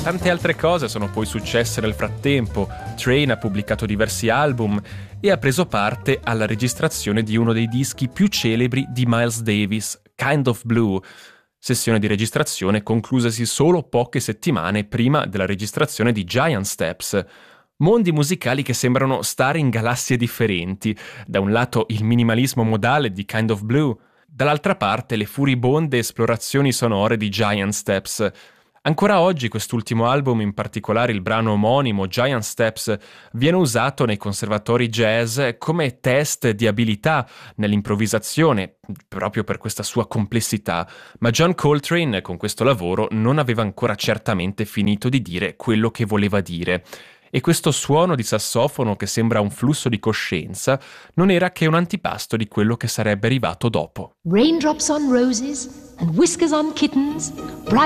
Tante altre cose sono poi successe nel frattempo. Train ha pubblicato diversi album e ha preso parte alla registrazione di uno dei dischi più celebri di Miles Davis, Kind of Blue, sessione di registrazione conclusasi solo poche settimane prima della registrazione di Giant Steps. Mondi musicali che sembrano stare in galassie differenti. Da un lato il minimalismo modale di Kind of Blue, dall'altra parte le furibonde esplorazioni sonore di Giant Steps. Ancora oggi quest'ultimo album, in particolare il brano omonimo Giant Steps, viene usato nei conservatori jazz come test di abilità nell'improvvisazione, proprio per questa sua complessità, ma John Coltrane con questo lavoro non aveva ancora certamente finito di dire quello che voleva dire. E questo suono di sassofono che sembra un flusso di coscienza non era che un antipasto di quello che sarebbe arrivato dopo. Raindrops on roses and whiskers on kittens, bright